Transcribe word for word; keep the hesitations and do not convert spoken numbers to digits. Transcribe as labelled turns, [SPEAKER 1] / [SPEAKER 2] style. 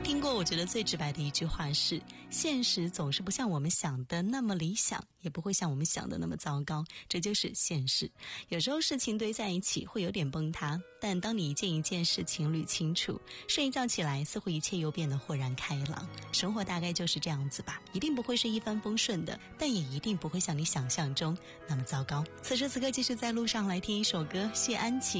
[SPEAKER 1] 听过我觉得最直白的一句话是，现实总是不像我们想的那么理想，也不会像我们想的那么糟糕，这就是现实。有时候事情堆在一起会有点崩塌，但当你一件一件事情捋清楚，睡一觉起来似乎一切又变得豁然开朗。生活大概就是这样子吧，一定不会是一帆风顺的，但也一定不会像你想象中那么糟糕。此时此刻继续在路上来听一首歌，谢安琪